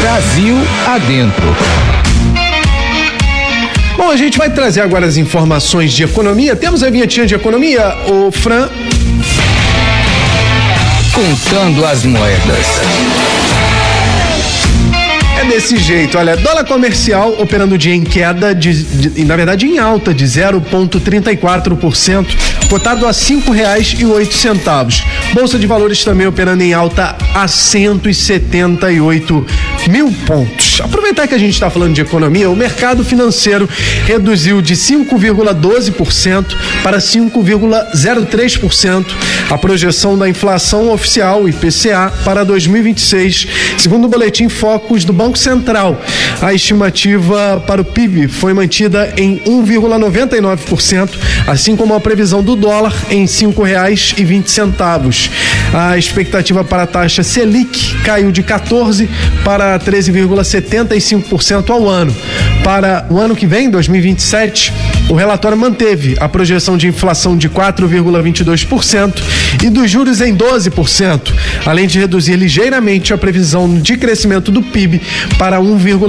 Brasil adentro. Bom, a gente vai trazer agora as informações de economia. Temos a vinhetinha de economia, o Fran. Contando as moedas. É desse jeito, olha, dólar comercial operando o dia em queda, na verdade em alta de 0,34%, cotado a R$5,08. Bolsa de valores também operando em alta a 178 mil pontos. Aproveitar que a gente está falando de economia, o mercado financeiro reduziu de 5,12% para 5,03% a projeção da inflação oficial, IPCA, para 2026, segundo o boletim Focus do Banco Central. A estimativa para o PIB foi mantida em 1,99%, assim como a previsão do dólar em R$ 5,20. A expectativa para a taxa Selic caiu de 14% para 13,75% ao ano. Para o ano que vem, 2027, o relatório manteve a projeção de inflação de 4,22% e dos juros em 12%, além de reduzir ligeiramente a previsão de crescimento do PIB para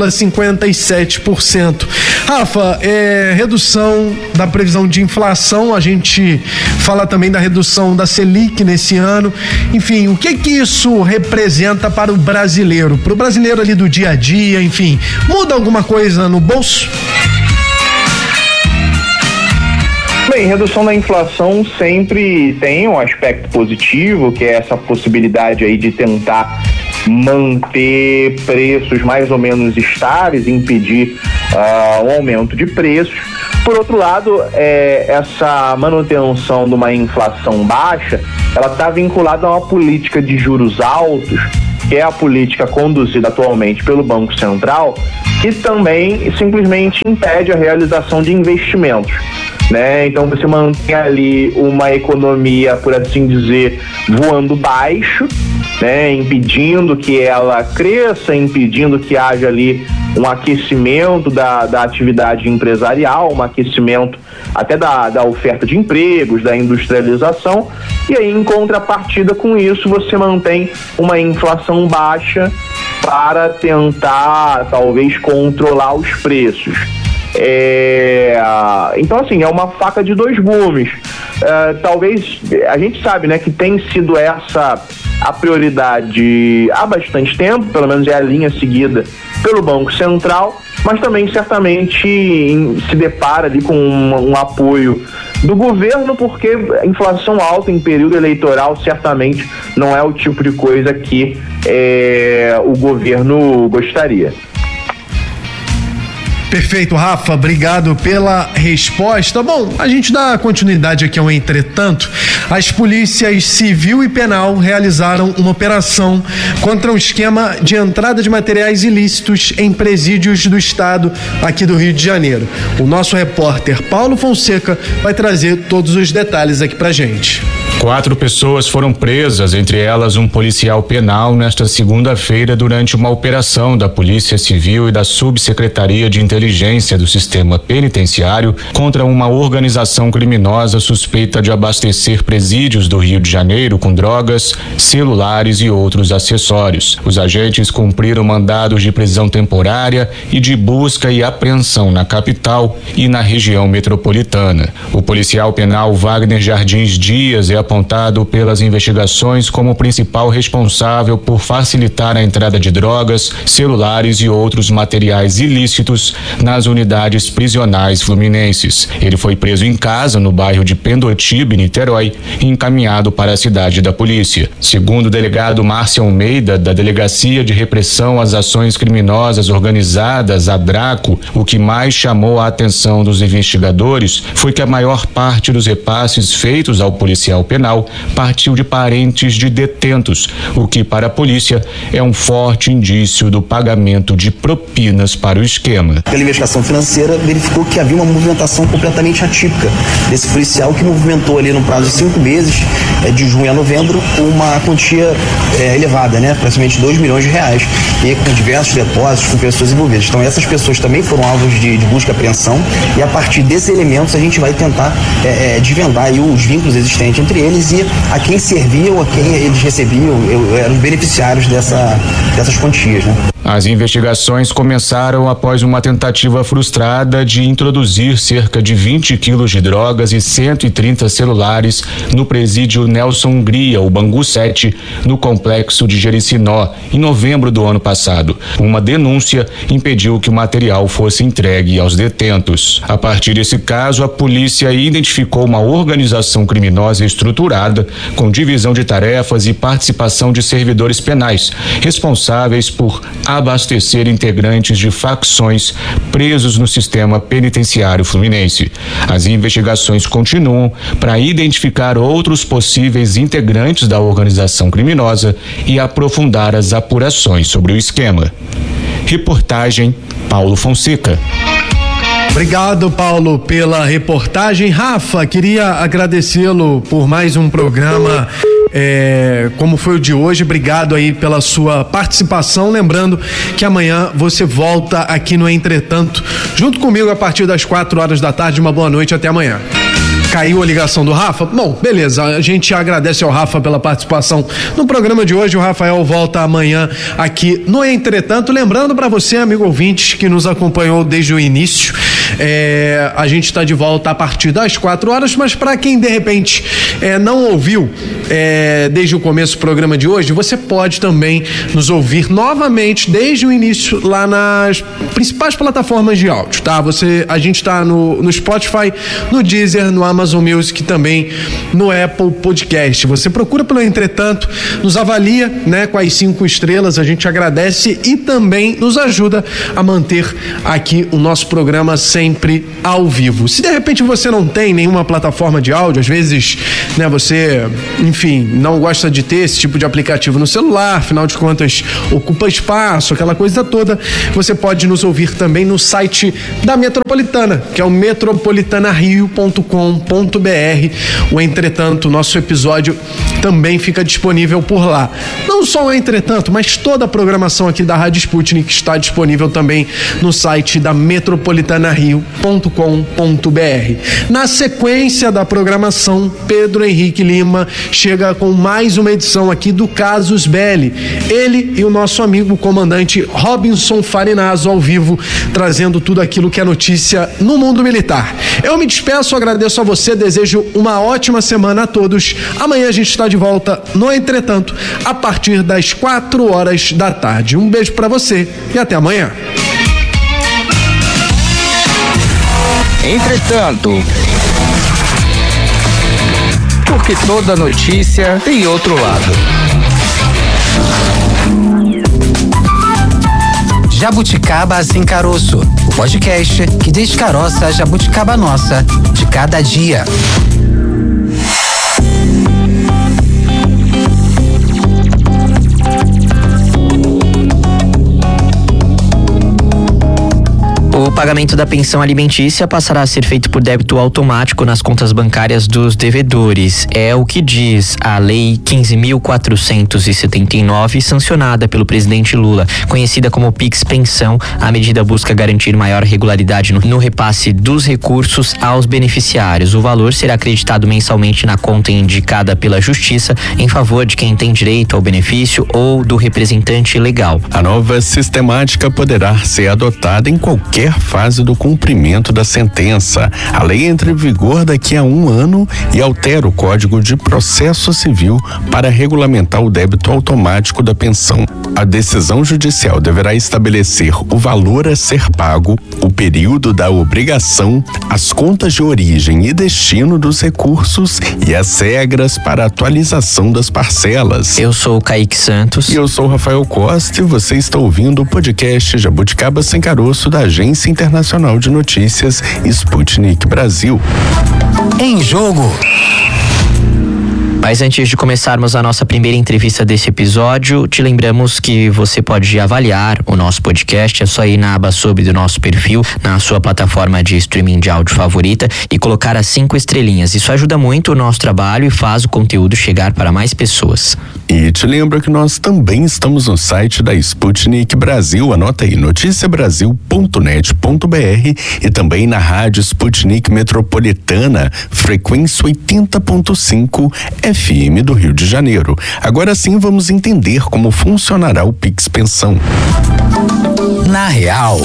1,57%. Rafa, redução da previsão de inflação, a gente fala também da redução da Selic nesse ano. Enfim, o que isso representa para o brasileiro? Para o brasileiro ali do dia a dia, enfim, muda alguma coisa no bolso? Bem, redução da inflação sempre tem um aspecto positivo, que é essa possibilidade aí de tentar manter preços mais ou menos estáveis, impedir um aumento de preços. Por outro lado, essa manutenção de uma inflação baixa, ela está vinculada a uma política de juros altos, que é a política conduzida atualmente pelo Banco Central, que também simplesmente impede a realização de investimentos, né? Então você mantém ali uma economia, por assim dizer, voando baixo, né? Impedindo que ela cresça, impedindo que haja ali um aquecimento da atividade empresarial, um aquecimento até da oferta de empregos, da industrialização, e aí em contrapartida com isso você mantém uma inflação baixa para tentar talvez controlar os preços. Então assim, é uma faca de dois gumes. Talvez, a gente sabe, né, que tem sido essa a prioridade há bastante tempo, pelo menos é a linha seguida pelo Banco Central, mas também certamente se depara ali com um apoio do governo, porque a inflação alta em período eleitoral certamente não é o tipo de coisa que o governo gostaria. Perfeito, Rafa, obrigado pela resposta. Bom, a gente dá continuidade aqui ao entretanto. As polícias civil e penal realizaram uma operação contra um esquema de entrada de materiais ilícitos em presídios do estado aqui do Rio de Janeiro. O nosso repórter Paulo Fonseca vai trazer todos os detalhes aqui pra gente. 4 pessoas foram presas, entre elas um policial penal, nesta segunda-feira durante uma operação da Polícia Civil e da Subsecretaria de Inteligência do Sistema Penitenciário contra uma organização criminosa suspeita de abastecer presídios do Rio de Janeiro com drogas, celulares e outros acessórios. Os agentes cumpriram mandados de prisão temporária e de busca e apreensão na capital e na região metropolitana. O policial penal Wagner Jardins Dias é apontado pelas investigações como principal responsável por facilitar a entrada de drogas, celulares e outros materiais ilícitos nas unidades prisionais fluminenses. Ele foi preso em casa no bairro de Pendotiba, Niterói, e encaminhado para a cidade da polícia. Segundo o delegado Márcio Almeida, da Delegacia de Repressão às Ações Criminosas Organizadas, a DRACO, o que mais chamou a atenção dos investigadores foi que a maior parte dos repasses feitos ao policial penal partiu de parentes de detentos, o que para a polícia é um forte indício do pagamento de propinas para o esquema. Pela investigação financeira, verificou que havia uma movimentação completamente atípica desse policial, que movimentou ali no prazo de 5 meses, de junho a novembro, uma quantia elevada, né? Praticamente R$2 milhões, e com diversos depósitos, com pessoas envolvidas. Então essas pessoas também foram alvos de busca e apreensão, e a partir desses elementos a gente vai tentar desvendar aí os vínculos existentes entre eles e a quem serviam, a quem eles recebiam, eram os beneficiários dessas quantias, né? As investigações começaram após uma tentativa frustrada de introduzir cerca de 20 quilos de drogas e 130 celulares no presídio Nelson Hungria, o Bangu 7, no complexo de Jericinó, em novembro do ano passado. Uma denúncia impediu que o material fosse entregue aos detentos. A partir desse caso, a polícia identificou uma organização criminosa estruturada, com divisão de tarefas e participação de servidores penais, responsáveis por abastecer integrantes de facções presos no sistema penitenciário fluminense. As investigações continuam para identificar outros possíveis integrantes da organização criminosa e aprofundar as apurações sobre o esquema. Reportagem Paulo Fonseca. Obrigado, Paulo, pela reportagem. Rafa, queria agradecê-lo por mais um programa como foi o de hoje. Obrigado aí pela sua participação. Lembrando que amanhã você volta aqui no Entretanto, junto comigo a partir das 4 da tarde. Uma boa noite, até amanhã. Caiu a ligação do Rafa? Bom, beleza, a gente agradece ao Rafa pela participação no programa de hoje. O Rafael volta amanhã aqui no Entretanto. Lembrando para você, amigo ouvinte, que nos acompanhou desde o início, a gente está de volta a partir das 4 horas, mas para quem de repente não ouviu desde o começo do programa de hoje, você pode também nos ouvir novamente desde o início lá nas principais plataformas de áudio, tá? A gente está no Spotify, no Deezer, no Amazon Music, também no Apple Podcast. Você procura pelo Entretanto, nos avalia, né, com as 5 estrelas, a gente agradece e também nos ajuda a manter aqui o nosso programa sempre ao vivo. Se de repente você não tem nenhuma plataforma de áudio, às vezes, né, você, enfim, não gosta de ter esse tipo de aplicativo no celular, afinal de contas ocupa espaço, aquela coisa toda, você pode nos ouvir também no site da Metropolitana, que é o metropolitanario.com.br. O Entretanto, nosso episódio também fica disponível por lá. Não só o Entretanto, mas toda a programação aqui da Rádio Sputnik está disponível também no site da metropolitanario.com.br. Na sequência da programação, Pedro Henrique Lima chega com mais uma edição aqui do Casus Belli. Ele e o nosso amigo comandante Robinson Farinazo ao vivo, trazendo tudo aquilo que é notícia no mundo militar. Eu me despeço, agradeço a você, desejo uma ótima semana a todos. Amanhã a gente está de volta no Entretanto, a partir das 4 horas da tarde. Um beijo pra você e até amanhã. Entretanto, porque toda notícia tem outro lado. Jabuticaba Sem Caroço, o podcast que descaroça a jabuticaba nossa de cada dia. O pagamento da pensão alimentícia passará a ser feito por débito automático nas contas bancárias dos devedores. É o que diz a Lei 15.479, sancionada pelo presidente Lula, conhecida como Pix Pensão. A medida busca garantir maior regularidade no repasse dos recursos aos beneficiários. O valor será acreditado mensalmente na conta indicada pela Justiça em favor de quem tem direito ao benefício ou do representante legal. A nova sistemática poderá ser adotada em qualquer fase do cumprimento da sentença. A lei entra em vigor daqui a 1 ano e altera o Código de Processo Civil para regulamentar o débito automático da pensão. A decisão judicial deverá estabelecer o valor a ser pago, o período da obrigação, as contas de origem e destino dos recursos e as regras para a atualização das parcelas. Eu sou o Kaique Santos. E eu sou o Rafael Costa e você está ouvindo o podcast Jabuticaba Sem Caroço da Agência Internacional de Notícias Sputnik Brasil. Em jogo. Mas antes de começarmos a nossa primeira entrevista desse episódio, te lembramos que você pode avaliar o nosso podcast. É só ir na aba sobre do nosso perfil, na sua plataforma de streaming de áudio favorita e colocar as 5 estrelinhas. Isso ajuda muito o nosso trabalho e faz o conteúdo chegar para mais pessoas. E te lembro que nós também estamos no site da Sputnik Brasil. Anota aí, noticiabrasil.net.br e também na rádio Sputnik Metropolitana, frequência 80.5 FM do Rio de Janeiro. Agora sim vamos entender como funcionará o Pix Pensão. Na Real.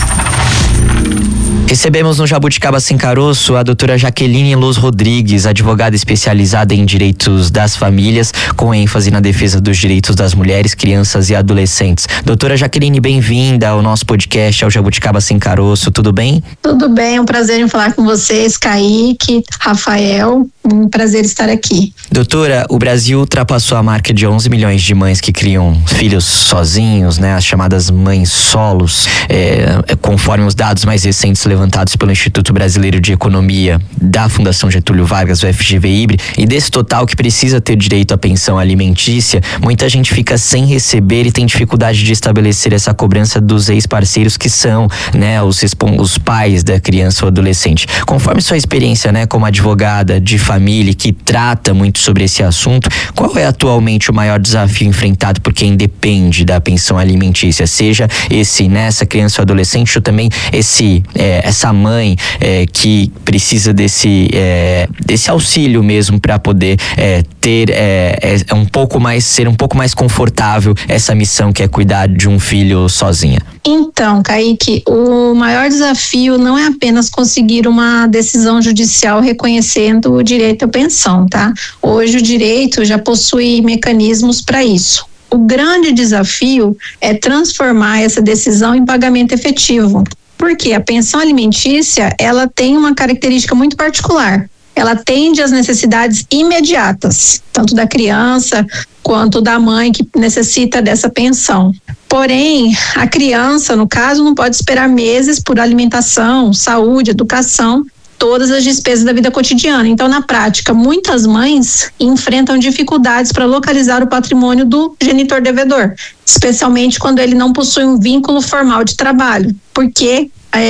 Recebemos no Jabuticaba Sem Caroço a doutora Jaqueline Luz Rodrigues, advogada especializada em direitos das famílias, com ênfase na defesa dos direitos das mulheres, crianças e adolescentes. Doutora Jaqueline, bem-vinda ao nosso podcast, ao Jabuticaba Sem Caroço, tudo bem? Tudo bem, é um prazer em falar com vocês, Kaique, Rafael, um prazer estar aqui. Doutora, o Brasil ultrapassou a marca de 11 milhões de mães que criam filhos sozinhos, né? As chamadas mães solos, conforme os dados mais recentes levantados pelo Instituto Brasileiro de Economia da Fundação Getúlio Vargas, o FGV-IBRE, e desse total que precisa ter direito à pensão alimentícia, muita gente fica sem receber e tem dificuldade de estabelecer essa cobrança dos ex-parceiros que são, né, os pais da criança ou adolescente. Conforme sua experiência, né, como advogada de família que trata muito sobre esse assunto, qual é atualmente o maior desafio enfrentado por quem depende da pensão alimentícia? Seja essa criança ou adolescente, ou também essa mãe que precisa desse auxílio mesmo para poder ser um pouco mais confortável essa missão que é cuidar de um filho sozinha. Então, Kaique, o maior desafio não é apenas conseguir uma decisão judicial reconhecendo o direito à pensão, tá? Hoje o direito já possui mecanismos para isso. O grande desafio é transformar essa decisão em pagamento efetivo. Porque a pensão alimentícia, ela tem uma característica muito particular. Ela atende às necessidades imediatas, tanto da criança quanto da mãe que necessita dessa pensão. Porém, a criança, no caso, não pode esperar meses por alimentação, saúde, educação, todas as despesas da vida cotidiana. Então, na prática, muitas mães enfrentam dificuldades para localizar o patrimônio do genitor devedor, especialmente quando ele não possui um vínculo formal de trabalho, porque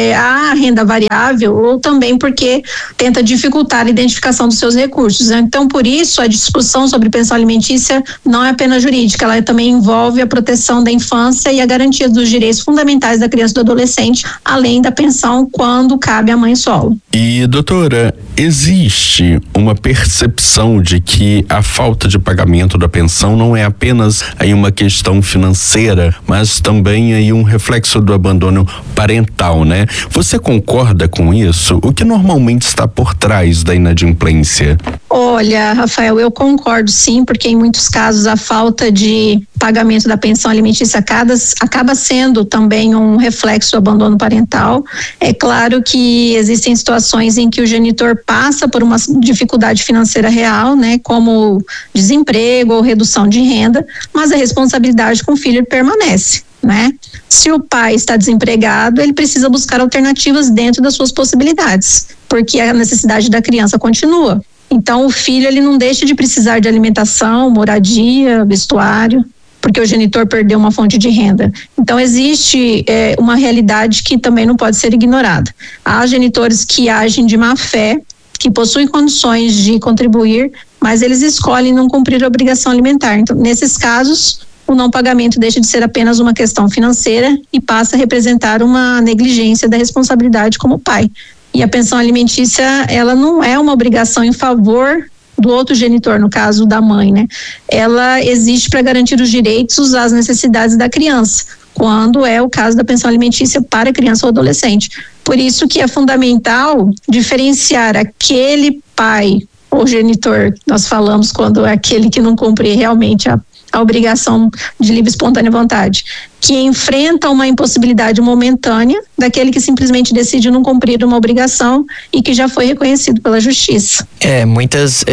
há renda variável ou também porque tenta dificultar a identificação dos seus recursos. Então, por isso, a discussão sobre pensão alimentícia não é apenas jurídica, ela também envolve a proteção da infância e a garantia dos direitos fundamentais da criança e do adolescente, além da pensão quando cabe à mãe solo. E, doutora, existe uma percepção de que a falta de pagamento da pensão não é apenas aí uma questão financeira, mas também aí um reflexo do abandono parental, né? Você concorda com isso? O que normalmente está por trás da inadimplência? Olha, Rafael, eu concordo sim, porque em muitos casos a falta de pagamento da pensão alimentícia acaba sendo também um reflexo do abandono parental. É claro que existem situações em que o genitor passa por uma dificuldade financeira real, né, como desemprego ou redução de renda, mas a responsabilidade com o filho permanece, né? Se o pai está desempregado, ele precisa buscar alternativas dentro das suas possibilidades, porque a necessidade da criança continua. Então, o filho, ele não deixa de precisar de alimentação, moradia, vestuário, porque o genitor perdeu uma fonte de renda. Então, existe uma realidade que também não pode ser ignorada. Há genitores que agem de má fé, que possuem condições de contribuir, mas eles escolhem não cumprir a obrigação alimentar. Então, nesses casos, o não pagamento deixa de ser apenas uma questão financeira e passa a representar uma negligência da responsabilidade como pai. E a pensão alimentícia, ela não é uma obrigação em favor do outro genitor, no caso da mãe, né? Ela existe para garantir os direitos às necessidades da criança, quando é o caso da pensão alimentícia para a criança ou adolescente. Por isso que é fundamental diferenciar aquele pai ou genitor, nós falamos quando é aquele que não cumpre realmente a obrigação de livre e espontânea vontade, que enfrenta uma impossibilidade momentânea daquele que simplesmente decide não cumprir uma obrigação e que já foi reconhecido pela justiça. Muitas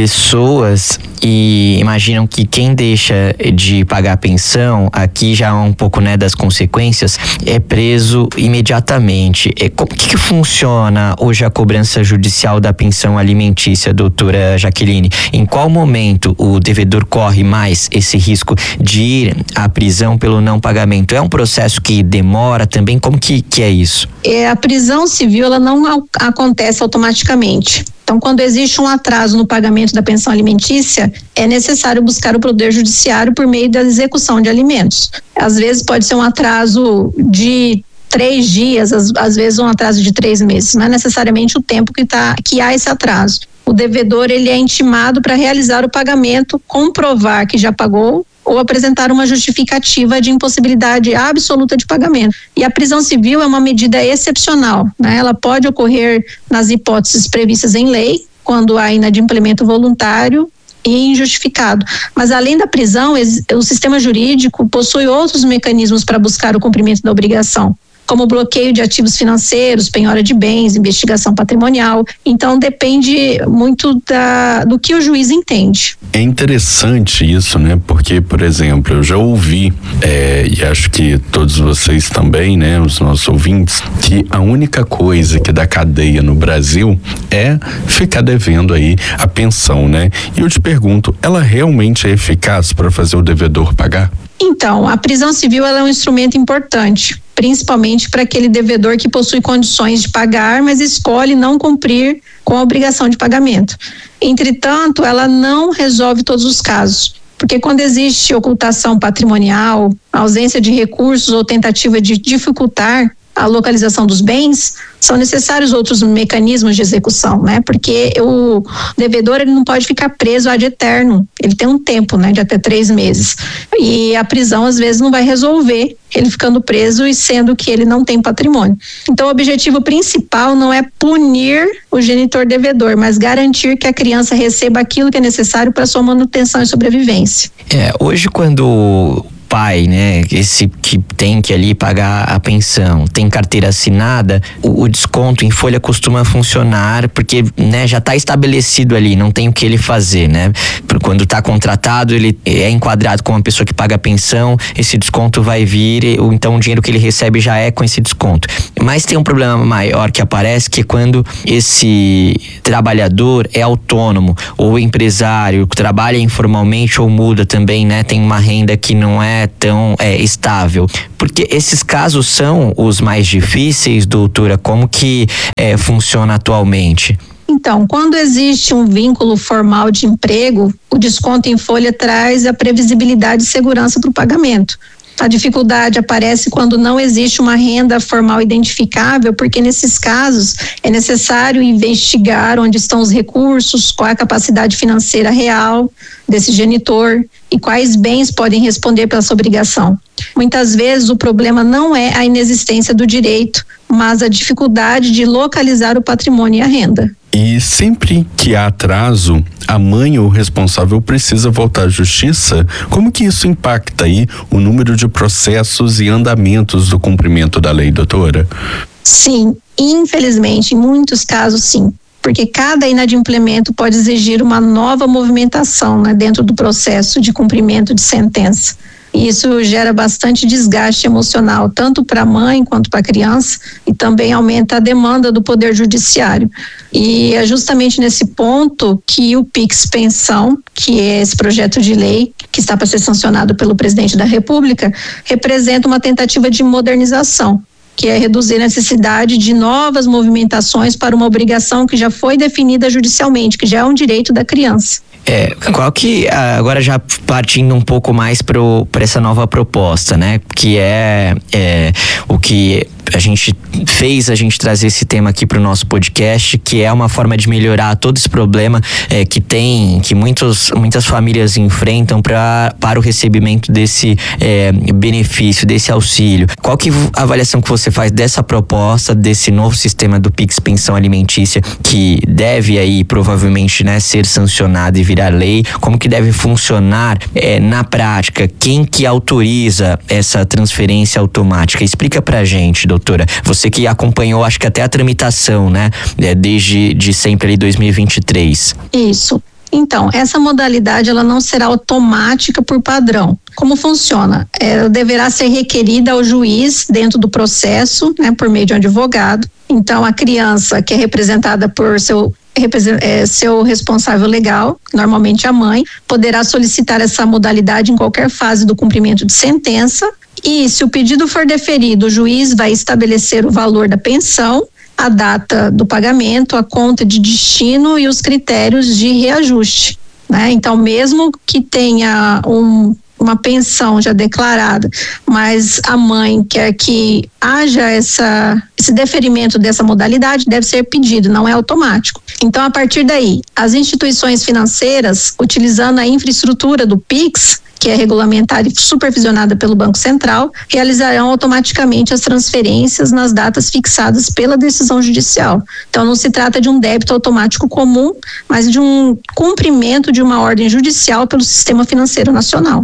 pessoas imaginam que quem deixa de pagar a pensão, aqui já há um pouco, né, das consequências, é preso imediatamente. Como que funciona hoje a cobrança judicial da pensão alimentícia, doutora Jaqueline? Em qual momento o devedor corre mais esse risco de ir à prisão pelo não pagamento? É um processo que demora também? Como que é isso? A prisão civil, ela não acontece automaticamente. Então, quando existe um atraso no pagamento da pensão alimentícia, é necessário buscar o Poder Judiciário por meio da execução de alimentos. Às vezes pode ser um atraso de 3 dias, às vezes um atraso de 3 meses, não é necessariamente o tempo que há esse atraso. O devedor, ele é intimado para realizar o pagamento, comprovar que já pagou ou apresentar uma justificativa de impossibilidade absoluta de pagamento. E a prisão civil é uma medida excepcional, né? Ela pode ocorrer nas hipóteses previstas em lei, quando há inadimplemento voluntário e injustificado. Mas além da prisão, o sistema jurídico possui outros mecanismos para buscar o cumprimento da obrigação, como bloqueio de ativos financeiros, penhora de bens, investigação patrimonial. Então depende muito do que o juiz entende. É interessante isso, né? Porque, por exemplo, eu já ouvi, e acho que todos vocês também, né, os nossos ouvintes, que a única coisa que dá cadeia no Brasil é ficar devendo aí a pensão, né? E eu te pergunto, ela realmente é eficaz para fazer o devedor pagar? Então, a prisão civil ela é um instrumento importante, principalmente para aquele devedor que possui condições de pagar, mas escolhe não cumprir com a obrigação de pagamento. Entretanto, ela não resolve todos os casos, porque quando existe ocultação patrimonial, ausência de recursos ou tentativa de dificultar a localização dos bens, são necessários outros mecanismos de execução, né? Porque o devedor ele não pode ficar preso ad eterno, ele tem um tempo, né, de até 3 meses. E a prisão às vezes não vai resolver ele ficando preso e sendo que ele não tem patrimônio. Então o objetivo principal não é punir o genitor devedor, mas garantir que a criança receba aquilo que é necessário para sua manutenção e sobrevivência. Hoje quando pai, né, esse que tem que ali pagar a pensão, tem carteira assinada, o desconto em folha costuma funcionar porque, né, já está estabelecido ali, não tem o que ele fazer, né? Quando está contratado, ele é enquadrado como uma pessoa que paga a pensão, esse desconto vai vir, ou então o dinheiro que ele recebe já é com esse desconto. Mas tem um problema maior que aparece, que é quando esse trabalhador é autônomo ou empresário, trabalha informalmente ou muda também, né, tem uma renda que não é tão estável. Porque esses casos são os mais difíceis, doutora? Como que funciona atualmente? Então, quando existe um vínculo formal de emprego, o desconto em folha traz a previsibilidade e segurança para o pagamento. A dificuldade aparece quando não existe uma renda formal identificável, porque nesses casos é necessário investigar onde estão os recursos, qual é a capacidade financeira real desse genitor e quais bens podem responder pela sua obrigação. Muitas vezes o problema não é a inexistência do direito, mas a dificuldade de localizar o patrimônio e a renda. E sempre que há atraso, a mãe ou o responsável precisa voltar à justiça? Como que isso impacta aí o número de processos e andamentos do cumprimento da lei, doutora? Sim, infelizmente, em muitos casos sim. Porque cada inadimplemento pode exigir uma nova movimentação, né, dentro do processo de cumprimento de sentença. E isso gera bastante desgaste emocional, tanto para a mãe quanto para a criança, e também aumenta a demanda do Poder Judiciário. E é justamente nesse ponto que o PIX Pensão, que é esse projeto de lei que está para ser sancionado pelo Presidente da República, representa uma tentativa de modernização, que é reduzir a necessidade de novas movimentações para uma obrigação que já foi definida judicialmente, que já é um direito da criança. Qual que, agora já partindo um pouco mais para essa nova proposta, né? Que é o que a gente fez a gente trazer esse tema aqui para o nosso podcast, que é uma forma de melhorar todo esse problema que muitas famílias enfrentam para o recebimento desse benefício, desse auxílio. Qual que é a avaliação que você faz dessa proposta, desse novo sistema do PIX Pensão Alimentícia, que deve aí provavelmente, né, ser sancionado e virar lei? Como que deve funcionar na prática? Quem que autoriza essa transferência automática? Explica pra gente, doutora. Você que acompanhou, acho que até a tramitação, né? Desde sempre ali 2023. Isso. Então, essa modalidade ela não será automática por padrão. Como funciona? Ela deverá ser requerida ao juiz dentro do processo, né, por meio de um advogado. Então, a criança que é representada por seu responsável legal, normalmente a mãe, poderá solicitar essa modalidade em qualquer fase do cumprimento de sentença. E se o pedido for deferido, o juiz vai estabelecer o valor da pensão, a data do pagamento, a conta de destino e os critérios de reajuste, né? Então, mesmo que tenha uma pensão já declarada, mas a mãe quer que haja esse deferimento dessa modalidade deve ser pedido, não é automático. Então, a partir daí, as instituições financeiras, utilizando a infraestrutura do Pix, que é regulamentada e supervisionada pelo Banco Central, realizarão automaticamente as transferências nas datas fixadas pela decisão judicial. Então, não se trata de um débito automático comum, mas de um cumprimento de uma ordem judicial pelo Sistema Financeiro Nacional.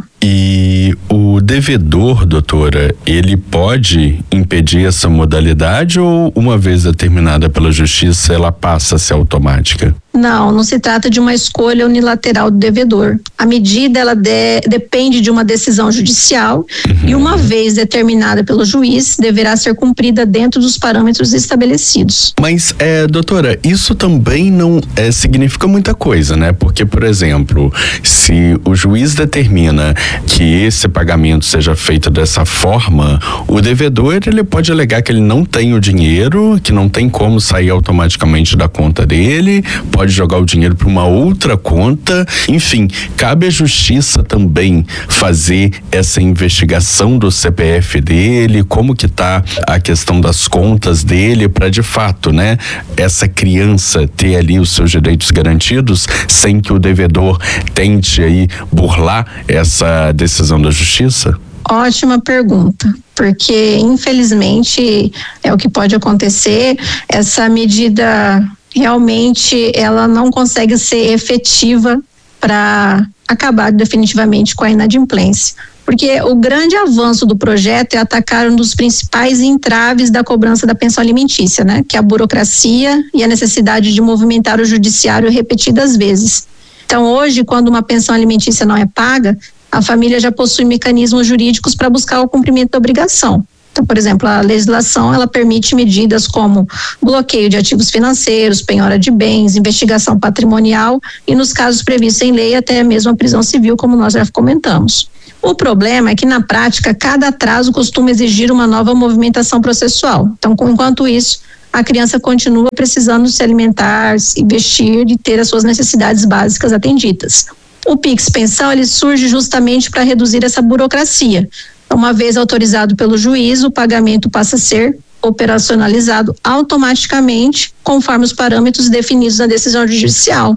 E o devedor, doutora, ele pode impedir essa modalidade ou, uma vez determinada pela justiça, ela passa a ser automática? Não se trata de uma escolha unilateral do devedor. A medida, ela depende de uma decisão judicial e, uma vez determinada pelo juiz, deverá ser cumprida dentro dos parâmetros estabelecidos. Mas, doutora, isso também não significa muita coisa, né? Porque, por exemplo, se o juiz determina que esse pagamento seja feito dessa forma, o devedor, ele pode alegar que ele não tem o dinheiro, que não tem como sair automaticamente da conta dele, pode jogar o dinheiro para uma outra conta, enfim, cabe à justiça também fazer essa investigação do CPF dele, como que tá a questão das contas dele, para de fato, né, essa criança ter ali os seus direitos garantidos, sem que o devedor tente aí burlar essa decisão da justiça? Ótima pergunta, porque infelizmente é o que pode acontecer. Essa medida realmente ela não consegue ser efetiva para acabar definitivamente com a inadimplência. Porque o grande avanço do projeto é atacar um dos principais entraves da cobrança da pensão alimentícia, né? Que é a burocracia e a necessidade de movimentar o judiciário repetidas vezes. Então, hoje, quando uma pensão alimentícia não é paga, a família já possui mecanismos jurídicos para buscar o cumprimento da obrigação. Então, por exemplo, a legislação, ela permite medidas como bloqueio de ativos financeiros, penhora de bens, investigação patrimonial e, nos casos previstos em lei, até mesmo a prisão civil, como nós já comentamos. O problema é que, na prática, cada atraso costuma exigir uma nova movimentação processual. Então, enquanto isso, a criança continua precisando se alimentar, se vestir e ter as suas necessidades básicas atendidas. O Pix Pensão, ele surge justamente para reduzir essa burocracia. Uma vez autorizado pelo juiz, o pagamento passa a ser operacionalizado automaticamente conforme os parâmetros definidos na decisão judicial.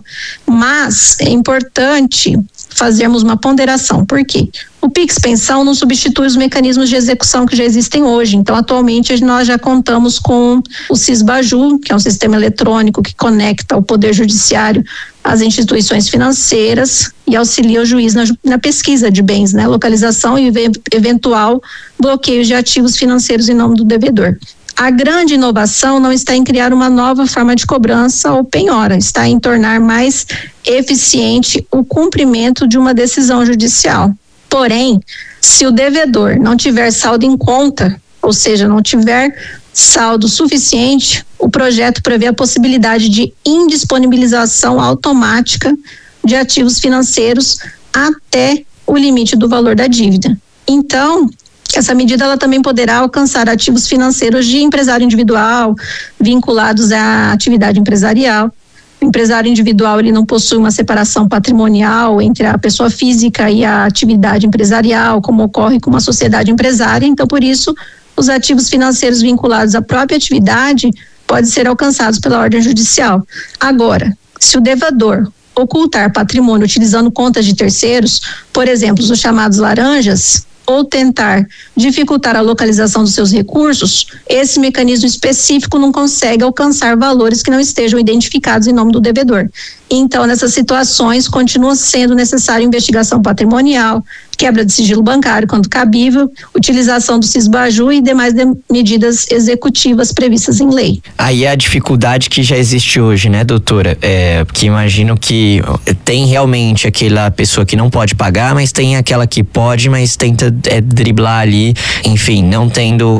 Mas é importante fazermos uma ponderação. Por quê? O Pix Pensão não substitui os mecanismos de execução que já existem hoje. Então, atualmente, nós já contamos com o Sisbaju, que é um sistema eletrônico que conecta o Poder Judiciário às instituições financeiras e auxilia o juiz na pesquisa de bens, né? Localização e eventual bloqueio de ativos financeiros em nome do devedor. A grande inovação não está em criar uma nova forma de cobrança ou penhora, está em tornar mais eficiente o cumprimento de uma decisão judicial. Porém, se o devedor não tiver saldo em conta, ou seja, não tiver saldo suficiente, o projeto prevê a possibilidade de indisponibilização automática de ativos financeiros até o limite do valor da dívida. Então, essa medida ela também poderá alcançar ativos financeiros de empresário individual vinculados à atividade empresarial. O empresário individual ele não possui uma separação patrimonial entre a pessoa física e a atividade empresarial, como ocorre com uma sociedade empresária. Então, por isso, os ativos financeiros vinculados à própria atividade podem ser alcançados pela ordem judicial. Agora, se o devedor ocultar patrimônio utilizando contas de terceiros, por exemplo, os chamados laranjas, ou tentar dificultar a localização dos seus recursos, esse mecanismo específico não consegue alcançar valores que não estejam identificados em nome do devedor. Então, nessas situações, continua sendo necessária investigação patrimonial, quebra de sigilo bancário quando cabível, utilização do Sisbaju e demais medidas executivas previstas em lei. Aí é a dificuldade que já existe hoje, né, doutora? Porque imagino que tem realmente aquela pessoa que não pode pagar, mas tem aquela que pode, mas tenta driblar ali, enfim, não tendo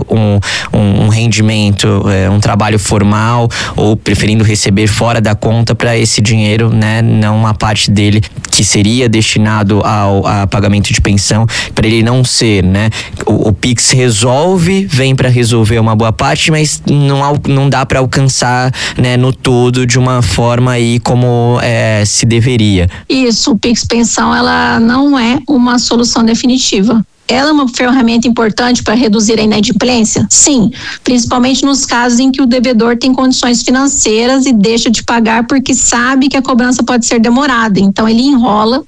um rendimento, um trabalho formal ou preferindo receber fora da conta para esse dinheiro, né, não uma parte dele que seria destinado a pagamento de pensão, para ele não ser, né? O Pix vem para resolver uma boa parte, mas não dá para alcançar, né, no todo de uma forma aí como se deveria. Isso, o Pix Pensão ela não é uma solução definitiva. ela é uma ferramenta importante para reduzir a inadimplência? Sim, principalmente nos casos em que o devedor tem condições financeiras e deixa de pagar porque sabe que a cobrança pode ser demorada, então ele enrola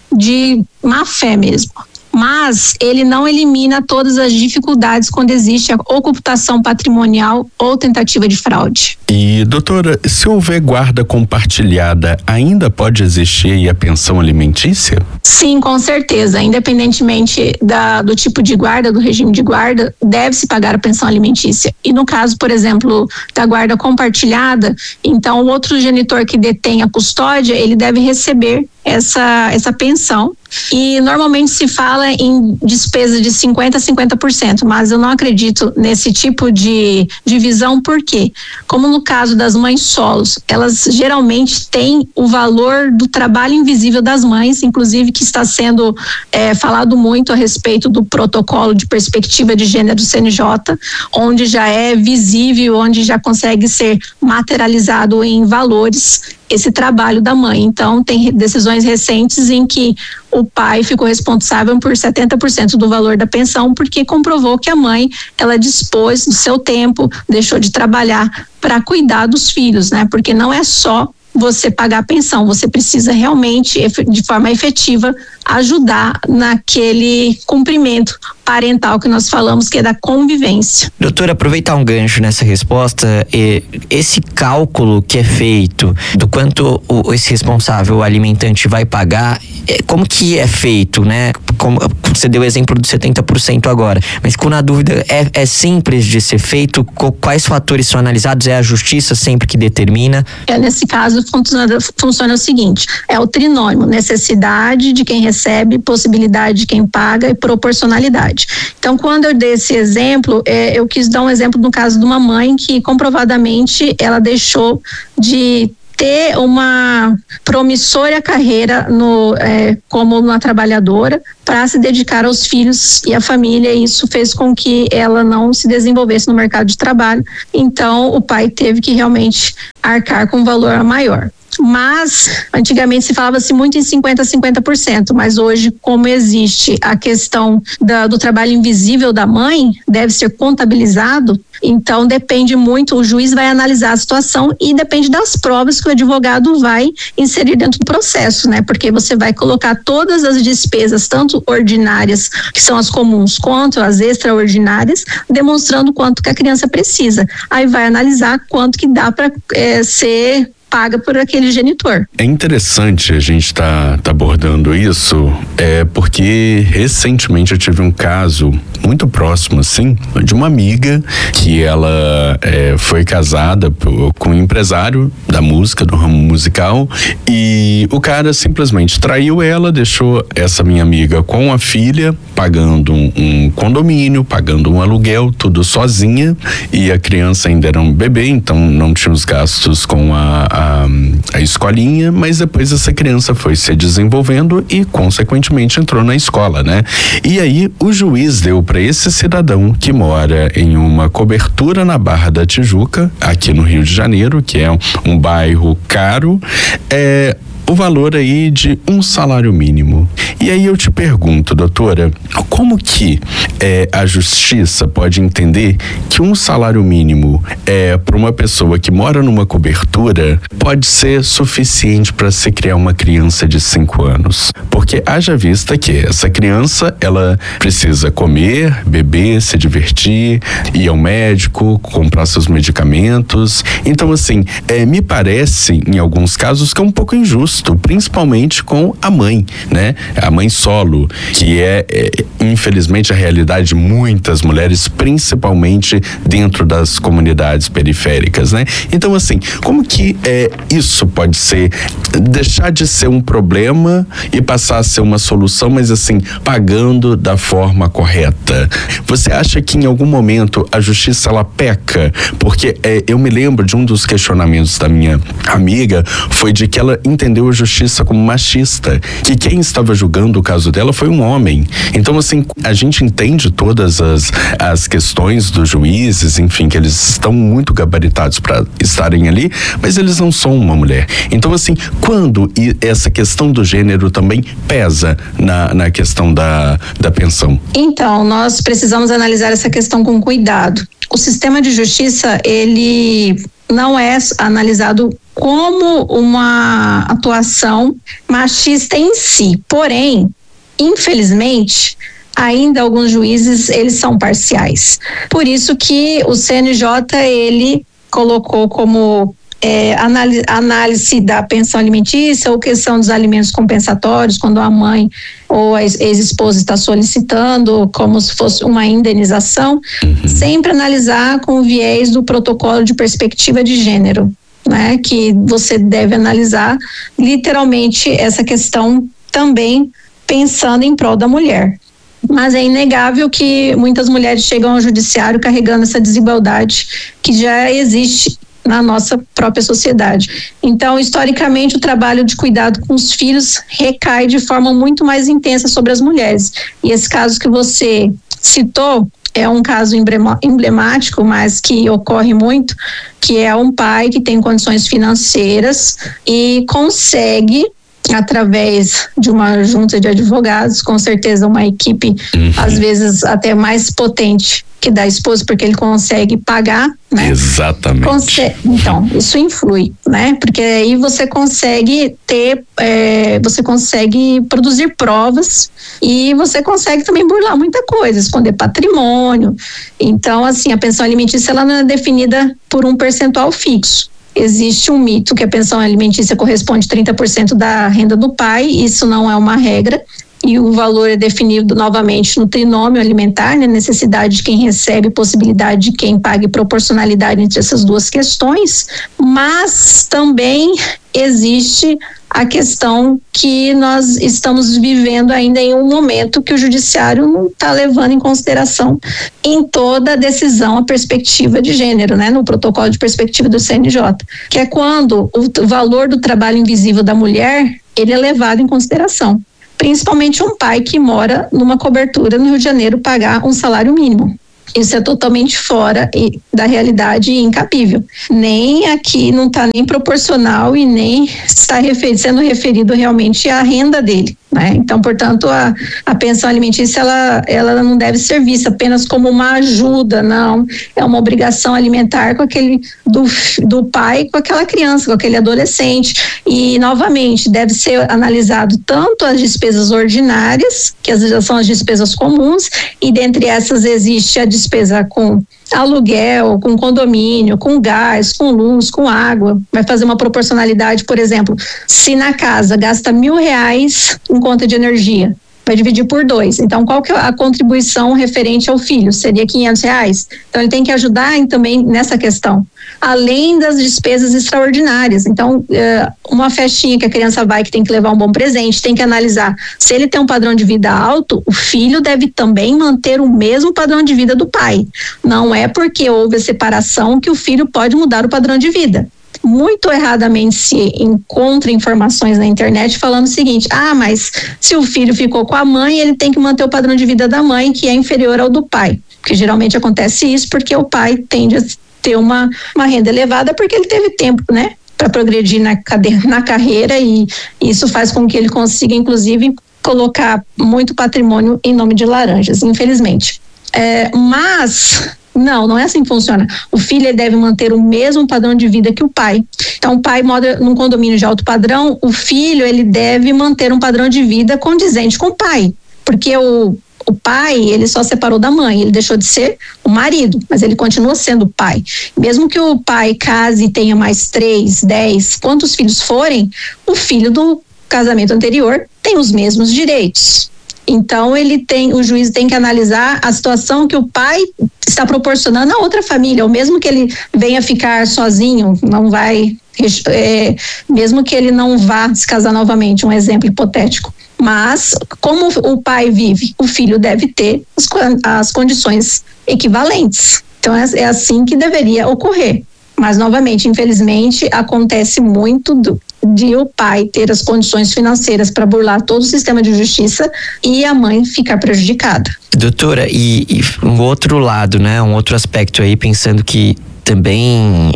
de má fé mesmo. Mas ele não elimina todas as dificuldades quando existe a ocultação patrimonial ou tentativa de fraude. E, doutora, se houver guarda compartilhada, ainda pode existir a pensão alimentícia? Sim, com certeza. Independentemente do tipo de guarda, do regime de guarda, deve-se pagar a pensão alimentícia. E no caso, por exemplo, da guarda compartilhada, então o outro genitor que detém a custódia, ele deve receber essa pensão. E normalmente se fala em despesa de 50% a 50%, mas eu não acredito nesse tipo de divisão, porque, como no caso das mães solos, elas geralmente têm o valor do trabalho invisível das mães, inclusive que está sendo falado muito a respeito do protocolo de perspectiva de gênero do CNJ, onde já é visível, onde já consegue ser materializado em valores esse trabalho da mãe. Então, tem decisões recentes em que o pai ficou responsável por 70% do valor da pensão, porque comprovou que a mãe, ela dispôs do seu tempo, deixou de trabalhar para cuidar dos filhos, né? Porque não é só você pagar a pensão, você precisa realmente, de forma efetiva, ajudar naquele cumprimento parental que nós falamos, que é da convivência. Doutora, aproveitar um gancho nessa resposta, esse cálculo que é feito do quanto esse responsável, o alimentante, vai pagar, como que é feito, né? Como você deu o exemplo do 70% agora, mas quando a dúvida é simples de ser feito, quais fatores são analisados? É a justiça sempre que determina? Nesse caso, funciona o seguinte, é o trinômio, necessidade de quem recebe, possibilidade de quem paga e proporcionalidade. Então, quando eu dei esse exemplo, eu quis dar um exemplo no caso de uma mãe que comprovadamente ela deixou de ter uma promissória carreira como uma trabalhadora para se dedicar aos filhos e à família, e isso fez com que ela não se desenvolvesse no mercado de trabalho. Então, o pai teve que realmente arcar com um valor maior. Mas antigamente se falava-se muito em 50% a 50%, mas hoje, como existe a questão do trabalho invisível da mãe, deve ser contabilizado, então depende muito, o juiz vai analisar a situação e depende das provas que o advogado vai inserir dentro do processo, né? Porque você vai colocar todas as despesas, tanto ordinárias, que são as comuns, quanto as extraordinárias, demonstrando quanto que a criança precisa. Aí vai analisar quanto que dá para ser paga por aquele genitor. É interessante a gente tá abordando isso, porque recentemente eu tive um caso muito próximo, assim, de uma amiga que ela foi casada com um empresário da música, do ramo musical, e o cara simplesmente traiu ela, deixou essa minha amiga com a filha, pagando um condomínio, pagando um aluguel, tudo sozinha, e a criança ainda era um bebê, então não tinha os gastos com a escolinha, mas depois essa criança foi se desenvolvendo e consequentemente entrou na escola, né? E aí o juiz deu para esse cidadão que mora em uma cobertura na Barra da Tijuca, aqui no Rio de Janeiro, que é um bairro caro, o valor aí de um salário mínimo. E aí eu te pergunto, doutora, como que a justiça pode entender que um salário mínimo para uma pessoa que mora numa cobertura pode ser suficiente para se criar uma criança de 5 anos? Porque haja vista que essa criança, ela precisa comer, beber, se divertir, ir ao médico, comprar seus medicamentos. Então, assim, me parece, em alguns casos, que é um pouco injusto, principalmente com a mãe, né? A mãe solo, que infelizmente a realidade de muitas mulheres, principalmente dentro das comunidades periféricas, né? Então, assim, como que isso pode deixar de ser um problema e passar a ser uma solução, mas assim, pagando da forma correta? Você acha que em algum momento a justiça, ela peca? Porque eu me lembro de um dos questionamentos da minha amiga, foi de que ela entendeu a justiça como machista, que quem estava julgando o caso dela foi um homem. Então, assim, a gente entende todas as questões dos juízes, enfim, que eles estão muito gabaritados para estarem ali, mas eles não são uma mulher. Então, assim, quando essa questão do gênero também pesa na questão da pensão? Então, nós precisamos analisar essa questão com cuidado. O sistema de justiça, ele não é analisado como uma atuação machista em si. Porém, infelizmente, ainda alguns juízes, eles são parciais. Por isso que o CNJ, ele colocou como análise da pensão alimentícia ou questão dos alimentos compensatórios, quando a mãe ou a ex-esposa está solicitando como se fosse uma indenização, sempre analisar com o viés do protocolo de perspectiva de gênero, né? Que você deve analisar literalmente essa questão também pensando em prol da mulher. Mas é inegável que muitas mulheres chegam ao judiciário carregando essa desigualdade que já existe na nossa própria sociedade. Então, historicamente, o trabalho de cuidado com os filhos recai de forma muito mais intensa sobre as mulheres. E esse caso que você citou é um caso emblemático, mas que ocorre muito, que é um pai que tem condições financeiras e consegue, através de uma junta de advogados, com certeza uma equipe, às vezes até mais potente que da esposa, porque ele consegue pagar, né? Exatamente. Então, isso influi, né? Porque aí você consegue você consegue produzir provas e você consegue também burlar muita coisa, esconder patrimônio. Então, assim, a pensão alimentícia, ela não é definida por um percentual fixo. Existe um mito que a pensão alimentícia corresponde a 30% da renda do pai, isso não é uma regra, e o valor é definido novamente no trinômio alimentar, né? Necessidade de quem recebe, possibilidade de quem paga e proporcionalidade entre essas duas questões, mas também existe a questão que nós estamos vivendo ainda em um momento que o judiciário não está levando em consideração em toda a decisão a perspectiva de gênero, né? No protocolo de perspectiva do CNJ, que é quando o valor do trabalho invisível da mulher, ele é levado em consideração. Principalmente um pai que mora numa cobertura no Rio de Janeiro pagar um salário mínimo. Isso é totalmente fora da realidade e incabível. Nem aqui não está nem proporcional e nem está sendo referido realmente à renda dele, né? Então, portanto, a pensão alimentícia ela não deve ser vista apenas como uma ajuda, não. É uma obrigação alimentar com aquele do pai com aquela criança, com aquele adolescente. E, novamente, deve ser analisado tanto as despesas ordinárias, que são as despesas comuns, e dentre essas existe a despesa com aluguel, com condomínio, com gás, com luz, com água. Vai fazer uma proporcionalidade, por exemplo, se na casa gasta R$1.000 em conta de energia, vai dividir por 2. Então, qual que é a contribuição referente ao filho? Seria R$500. Então, ele tem que ajudar também nessa questão, além das despesas extraordinárias. Então, uma festinha que a criança vai, que tem que levar um bom presente, tem que analisar se ele tem um padrão de vida alto, o filho deve também manter o mesmo padrão de vida do pai. Não é porque houve a separação que o filho pode mudar o padrão de vida. Muito erradamente se encontra informações na internet falando o seguinte: mas se o filho ficou com a mãe, ele tem que manter o padrão de vida da mãe, que é inferior ao do pai. Porque geralmente acontece isso porque o pai tende a ter uma renda elevada porque ele teve tempo, né, para progredir na carreira, e isso faz com que ele consiga, inclusive, colocar muito patrimônio em nome de laranjas, infelizmente. Mas não é assim que funciona. O filho deve manter o mesmo padrão de vida que o pai. Então, o pai mora num condomínio de alto padrão, o filho ele deve manter um padrão de vida condizente com o pai, porque o pai, ele só separou da mãe, ele deixou de ser o marido, mas ele continua sendo o pai. Mesmo que o pai case e tenha mais 3, 10, quantos filhos forem, o filho do casamento anterior tem os mesmos direitos. Então, o juiz tem que analisar a situação que o pai está proporcionando a outra família, ou mesmo que ele venha ficar sozinho, mesmo que ele não vá se casar novamente, um exemplo hipotético. Mas, como o pai vive, o filho deve ter as condições equivalentes. Então, é assim que deveria ocorrer. Mas, novamente, infelizmente, acontece muito de o pai ter as condições financeiras para burlar todo o sistema de justiça e a mãe ficar prejudicada. Doutora, e um outro lado, né? Um outro aspecto aí, pensando que também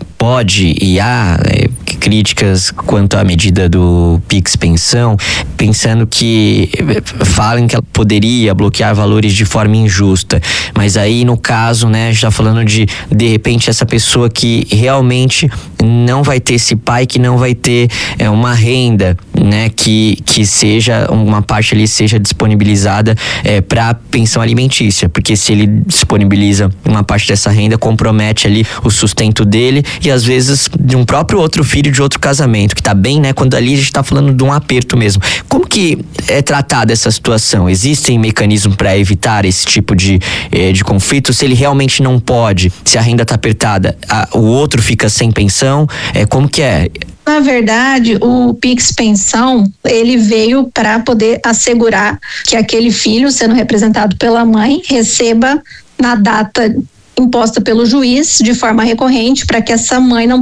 pode e há críticas quanto à medida do Pix Pensão, pensando que falam que ela poderia bloquear valores de forma injusta, mas aí no caso, né, já falando de repente essa pessoa que realmente não vai ter esse pai, que não vai ter uma renda, né, que seja uma parte ali seja disponibilizada para pensão alimentícia, porque se ele disponibiliza uma parte dessa renda, compromete ali o sustento dele e às vezes de um próprio outro filho de outro casamento, que tá bem, né, quando ali a gente tá falando de um aperto mesmo. Como que é tratada essa situação? Existem mecanismos para evitar esse tipo de conflito? Se ele realmente não pode, se a renda tá apertada, o outro fica sem pensão, como que é? Na verdade, o Pix Pensão, ele veio para poder assegurar que aquele filho, sendo representado pela mãe, receba na data imposta pelo juiz de forma recorrente, para que essa mãe não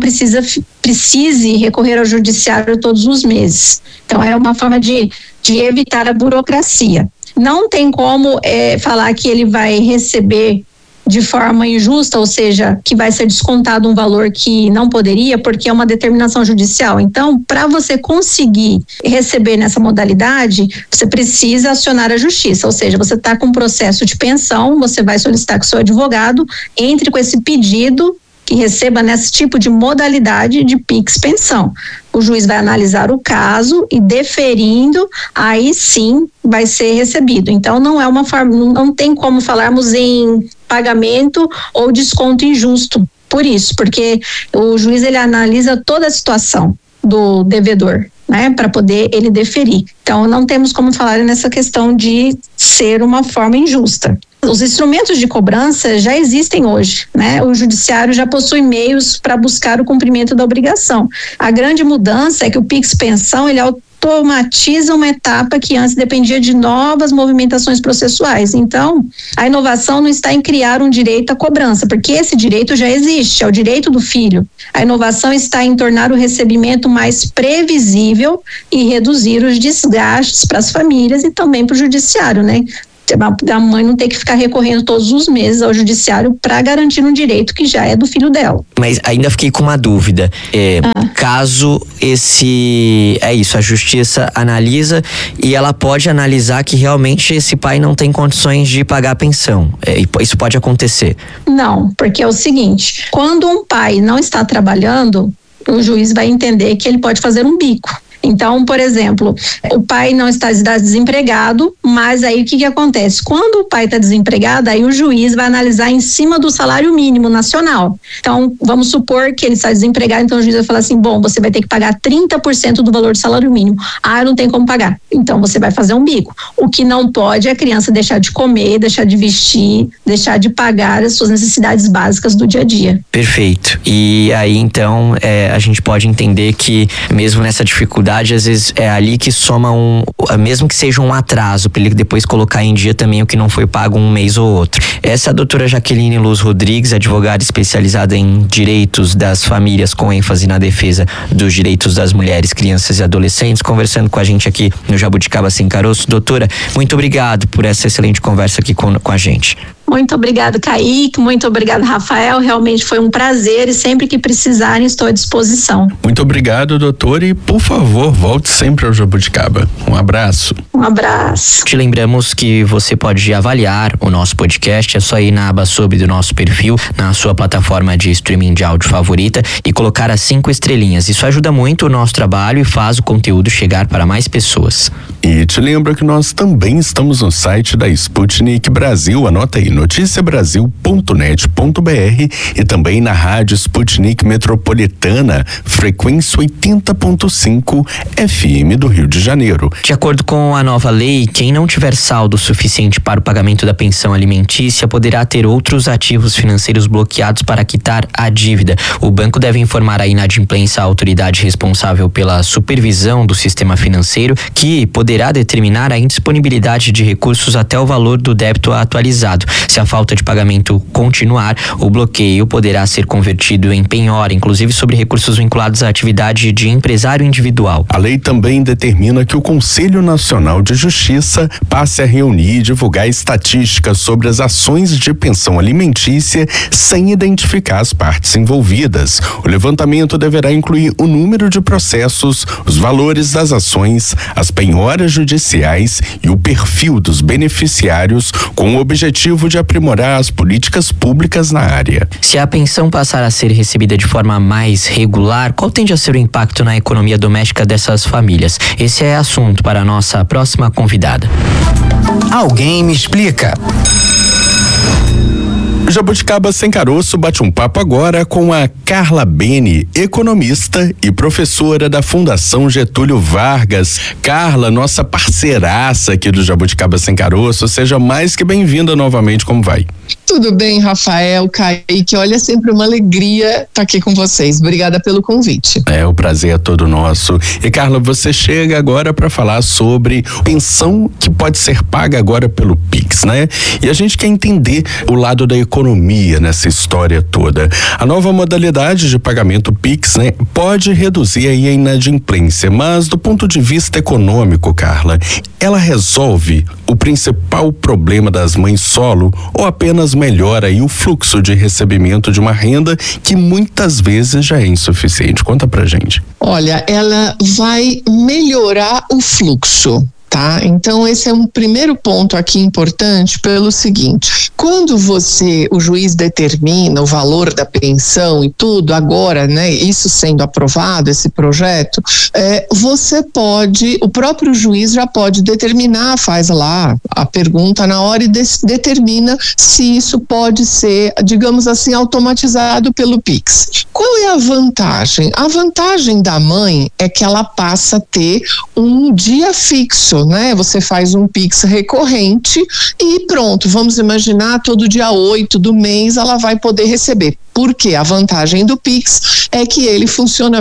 precise recorrer ao judiciário todos os meses. Então, é uma forma de evitar a burocracia. Não tem como falar que ele vai receber de forma injusta, ou seja, que vai ser descontado um valor que não poderia, porque é uma determinação judicial. Então, para você conseguir receber nessa modalidade, você precisa acionar a justiça, ou seja, você está com um processo de pensão, você vai solicitar que o seu advogado entre com esse pedido que receba nesse tipo de modalidade de Pix Pensão. O juiz vai analisar o caso e, deferindo, aí sim vai ser recebido. Então, não é uma forma, não tem como falarmos em pagamento ou desconto injusto. Por isso, porque o juiz ele analisa toda a situação do devedor, né, para poder ele deferir. Então, não temos como falar nessa questão de ser uma forma injusta. Os instrumentos de cobrança já existem hoje, né? O judiciário já possui meios para buscar o cumprimento da obrigação. A grande mudança é que o Pix Pensão, ele automatiza uma etapa que antes dependia de novas movimentações processuais. Então, a inovação não está em criar um direito à cobrança, porque esse direito já existe, é o direito do filho. A inovação está em tornar o recebimento mais previsível e reduzir os desgastes para as famílias e também para o judiciário, né? A mãe não ter que ficar recorrendo todos os meses ao judiciário para garantir um direito que já é do filho dela. Mas ainda fiquei com uma dúvida. Caso a justiça analisa e ela pode analisar que realmente esse pai não tem condições de pagar a pensão. Isso pode acontecer? Não, porque é o seguinte, quando um pai não está trabalhando, o juiz vai entender que ele pode fazer um bico. Então, por exemplo, o pai não está desempregado, mas aí o que acontece? Quando o pai está desempregado, aí o juiz vai analisar em cima do salário mínimo nacional. Então, vamos supor que ele está desempregado, então o juiz vai falar assim, bom, você vai ter que pagar 30% do valor do salário mínimo. Eu não tenho como pagar. Então, você vai fazer um bico. O que não pode é a criança deixar de comer, deixar de vestir, deixar de pagar as suas necessidades básicas do dia a dia. Perfeito. E aí, então, a gente pode entender que mesmo nessa dificuldade, às vezes é ali que soma mesmo que seja um atraso, para ele depois colocar em dia também o que não foi pago um mês ou outro. Essa é a doutora Jaqueline Luz Rodrigues, advogada especializada em direitos das famílias, com ênfase na defesa dos direitos das mulheres, crianças e adolescentes, conversando com a gente aqui no Jabuticaba Sem Caroço. Doutora, muito obrigado por essa excelente conversa aqui com a gente. Muito obrigado, Kaique. Muito obrigado, Rafael. Realmente foi um prazer e sempre que precisarem estou à disposição. Muito obrigado, doutor, e por favor, volte sempre ao Jabuticaba. Um abraço. Um abraço. Te lembramos que você pode avaliar o nosso podcast, é só ir na aba sobre do nosso perfil, na sua plataforma de streaming de áudio favorita e colocar as 5 estrelinhas. Isso ajuda muito o nosso trabalho e faz o conteúdo chegar para mais pessoas. E te lembro que nós também estamos no site da Sputnik Brasil, anota aí, noticiabrasil.net.br e também na rádio Sputnik Metropolitana, frequência 80.5 FM do Rio de Janeiro. De acordo com a nova lei, quem não tiver saldo suficiente para o pagamento da pensão alimentícia poderá ter outros ativos financeiros bloqueados para quitar a dívida. O banco deve informar a inadimplência à autoridade responsável pela supervisão do sistema financeiro, que poderá determinar a indisponibilidade de recursos até o valor do débito atualizado. Se a falta de pagamento continuar, o bloqueio poderá ser convertido em penhora, inclusive sobre recursos vinculados à atividade de empresário individual. A lei também determina que o Conselho Nacional de Justiça passe a reunir e divulgar estatísticas sobre as ações de pensão alimentícia sem identificar as partes envolvidas. O levantamento deverá incluir o número de processos, os valores das ações, as penhoras judiciais e o perfil dos beneficiários, com o objetivo de aprimorar as políticas públicas na área. Se a pensão passar a ser recebida de forma mais regular, qual tende a ser o impacto na economia doméstica dessas famílias? Esse é assunto para a nossa próxima convidada. Alguém me explica. Jabuticaba Sem Caroço bate um papo agora com a Carla Bene, economista e professora da Fundação Getúlio Vargas. Carla, nossa parceiraça aqui do Jabuticaba Sem Caroço, seja mais que bem-vinda novamente, como vai? Tudo bem, Rafael, Kaique, olha, é sempre uma alegria estar aqui com vocês. Obrigada pelo convite. O prazer é todo nosso. E Carla, você chega agora para falar sobre pensão que pode ser paga agora pelo Pix, né? E a gente quer entender o lado da economia nessa história toda. A nova modalidade de pagamento Pix, né, pode reduzir aí a inadimplência, mas do ponto de vista econômico, Carla, ela resolve o principal problema das mães solo ou apenas melhora aí o fluxo de recebimento de uma renda que muitas vezes já é insuficiente? Conta pra gente. Olha, ela vai melhorar o fluxo. Tá? Então esse é um primeiro ponto aqui importante pelo seguinte: quando o juiz determina o valor da pensão e tudo, agora, né, isso sendo aprovado, esse projeto, o próprio juiz já pode determinar, faz lá a pergunta na hora e determina se isso pode ser, digamos assim, automatizado pelo Pix. Qual é a vantagem? A vantagem da mãe é que ela passa a ter um dia fixo, né? Você faz um Pix recorrente e pronto, vamos imaginar, todo dia 8 do mês ela vai poder receber. Porque a vantagem do Pix é que ele funciona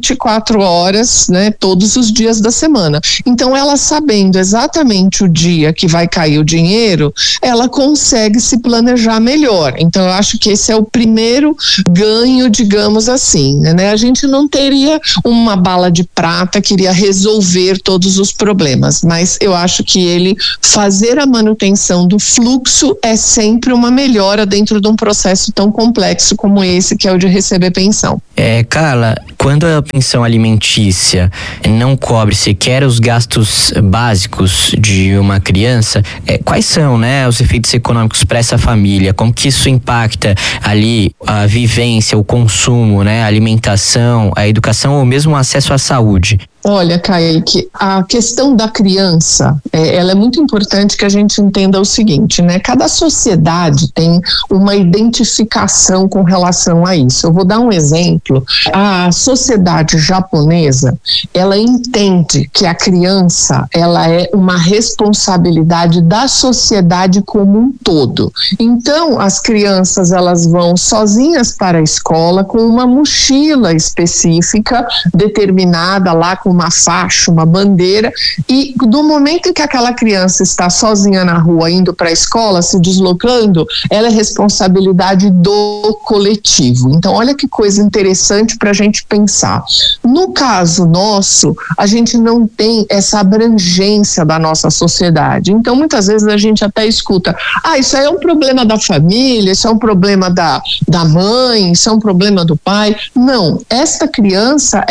24 horas, né, todos os dias da semana. Então, ela sabendo exatamente o dia que vai cair o dinheiro, ela consegue se planejar melhor. Então, eu acho que esse é o primeiro ganho, digamos assim, né? A gente não teria uma bala de prata que iria resolver todos os problemas, mas eu acho que ele fazer a manutenção do fluxo é sempre uma melhora dentro de um processo tão complexo como esse, que é o de receber pensão. Carla, quando a pensão alimentícia não cobre sequer os gastos básicos de uma criança, quais são, né, os efeitos econômicos para essa família? Como que isso impacta ali a vivência, o consumo, né, a alimentação, a educação ou mesmo o acesso à saúde? Olha, Kaique, a questão da criança, ela é muito importante que a gente entenda o seguinte, né? Cada sociedade tem uma identificação com relação a isso. Eu vou dar um exemplo. A sociedade japonesa, ela entende que a criança, ela é uma responsabilidade da sociedade como um todo. Então, as crianças, elas vão sozinhas para a escola com uma mochila específica, determinada lá com uma faixa, uma bandeira, e do momento em que aquela criança está sozinha na rua, indo para a escola, se deslocando, ela é responsabilidade do coletivo. Então, olha que coisa interessante para a gente pensar. No caso nosso, a gente não tem essa abrangência da nossa sociedade. Então, muitas vezes a gente até escuta, isso aí é um problema da família, isso é um problema da mãe, isso é um problema do pai. Não, esta criança,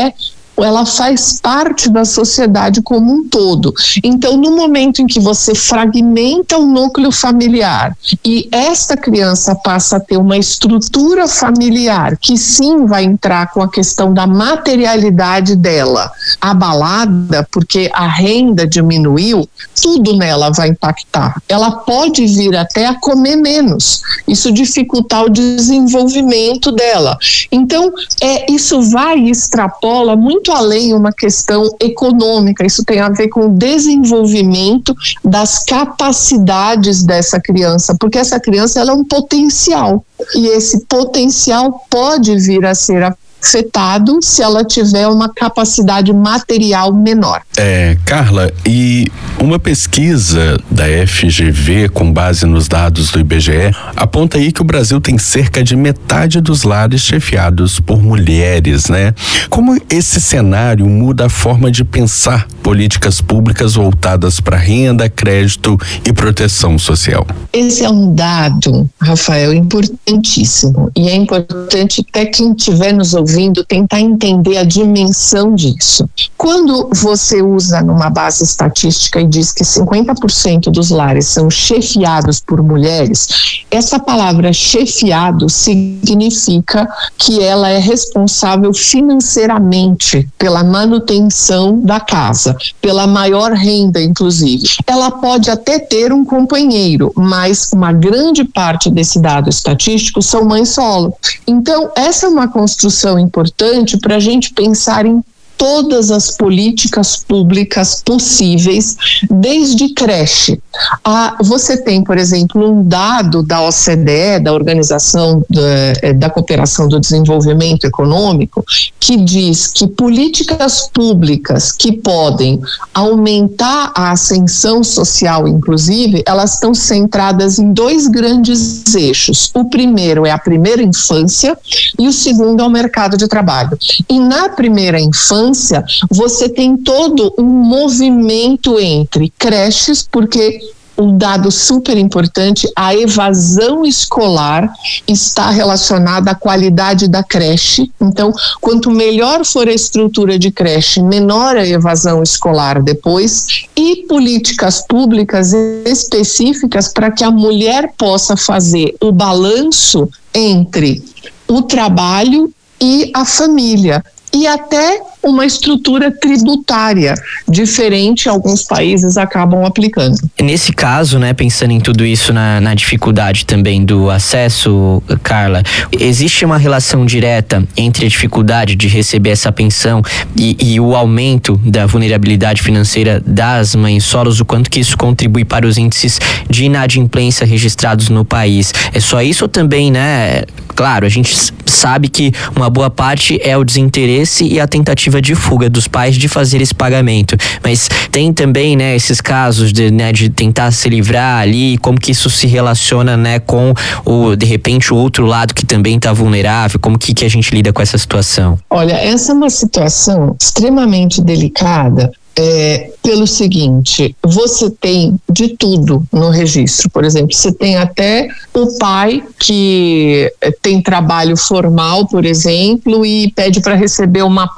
ela faz parte da sociedade como um todo. Então, no momento em que você fragmenta o núcleo familiar e esta criança passa a ter uma estrutura familiar que sim vai entrar com a questão da materialidade dela abalada, porque a renda diminuiu, tudo nela vai impactar. Ela pode vir até a comer menos. Isso dificultar o desenvolvimento dela. Então, isso vai e extrapola muito além uma questão econômica. Isso tem a ver com o desenvolvimento das capacidades dessa criança, porque essa criança, ela é um potencial, e esse potencial pode vir a ser afetado se ela tiver uma capacidade material menor. Carla, e uma pesquisa da FGV com base nos dados do IBGE aponta aí que o Brasil tem cerca de metade dos lares chefiados por mulheres, né? Como esse cenário muda a forma de pensar políticas públicas voltadas para renda, crédito e proteção social? Esse é um dado, Rafael, importantíssimo, e é importante até quem estiver nos ouvindo tentar entender a dimensão disso. Quando você usa numa base estatística e diz que 50% dos lares são chefiados por mulheres, essa palavra chefiado significa que ela é responsável financeiramente pela manutenção da casa, pela maior renda, inclusive. Ela pode até ter um companheiro, mas uma grande parte desse dado estatístico são mães solo. Então, essa é uma construção importante para a gente pensar em todas as políticas públicas possíveis, desde creche. Você tem, por exemplo, um dado da OCDE, da Organização da Cooperação do Desenvolvimento Econômico, que diz que políticas públicas que podem aumentar a ascensão social, inclusive, elas estão centradas em 2 grandes eixos. O primeiro é a primeira infância e o segundo é o mercado de trabalho. E na primeira infância, você tem todo um movimento entre creches, porque um dado super importante, a evasão escolar está relacionada à qualidade da creche. Então, quanto melhor for a estrutura de creche, menor a evasão escolar depois, e políticas públicas específicas para que a mulher possa fazer o balanço entre o trabalho e a família. E até uma estrutura tributária diferente, alguns países acabam aplicando. Nesse caso, né, pensando em tudo isso, na dificuldade também do acesso, Carla, existe uma relação direta entre a dificuldade de receber essa pensão e o aumento da vulnerabilidade financeira das mães solos, o quanto que isso contribui para os índices de inadimplência registrados no país? É só isso ou também, né? Claro, a gente sabe que uma boa parte é o desinteresse e a tentativa de fuga dos pais de fazer esse pagamento, mas tem também, né, esses casos de tentar se livrar ali, como que isso se relaciona, né, com de repente o outro lado que também está vulnerável, como que a gente lida com essa situação? Olha, essa é uma situação extremamente delicada, pelo seguinte, você tem de tudo no registro. Por exemplo, você tem até o pai que tem trabalho formal, por exemplo, e pede para receber uma